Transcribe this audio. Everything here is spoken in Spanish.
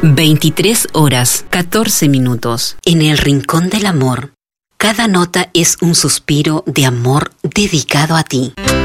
23 horas, 14 minutos. En el rincón del amor, cada nota es un suspiro de amor dedicado a ti.